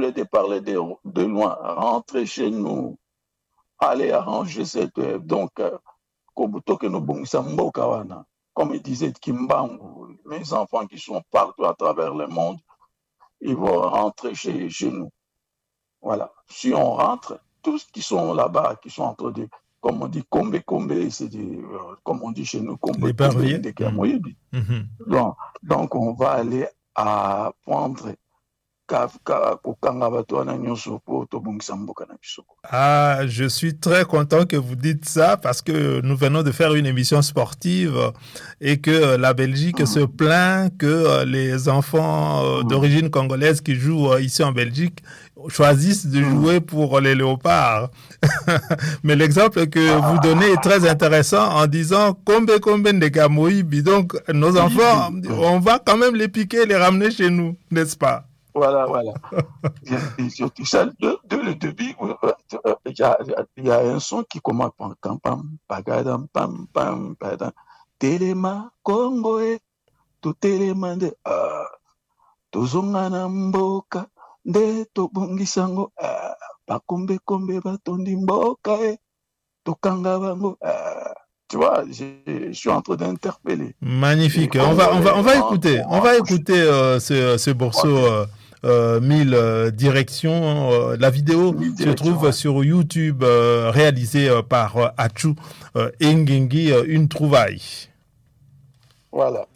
lieu de parler de loin, rentrez chez nous, allez arranger cette... Donc, Kobuto que nous bongisa mboka wana. Comme il disait Kimbangu, mes enfants qui sont partout à travers le monde, ils vont rentrer chez nous. Voilà. Si on rentre, tous qui sont là-bas, qui sont entre deux, comme on dit, kombe, c'est comme on dit chez nous, kombe, L'épervier. de Kamoyebi. Donc, on va aller apprendre Ah, je suis très content que vous dites ça parce que nous venons de faire une émission sportive et que la Belgique se plaint que les enfants d'origine congolaise qui jouent ici en Belgique choisissent de jouer pour les léopards. Mais l'exemple que vous donnez est très intéressant en disant Kombe de Gamoïbi. Donc, nos enfants, on va quand même les piquer, les ramener chez nous, n'est-ce pas? Voilà. De le début, il y a un son qui commence par pam pagadam pam pam padam telema Congo to telema de tozonga na mboka nde tobongisango bakombe batondi mboka tokanga bango. Tu vois, je suis en train d'interpeller. Magnifique. On va écouter ce morceau 1000 directions. La vidéo se trouve sur YouTube, réalisée par Achu Engengi, une trouvaille. Voilà.